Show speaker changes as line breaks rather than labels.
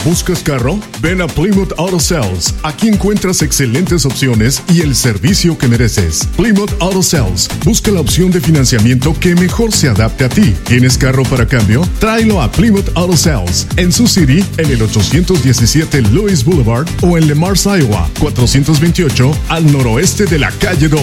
¿Buscas carro? Ven a Plymouth Auto Sales. Aquí encuentras excelentes opciones y el servicio que mereces. Plymouth Auto Sales. Busca la opción de financiamiento que mejor se adapte a ti. ¿Tienes carro para cambio? Tráelo a Plymouth Auto Sales. En Sioux City, en el 817 Lewis Boulevard o en Le Mars, Iowa, 428 al noroeste de la calle 2.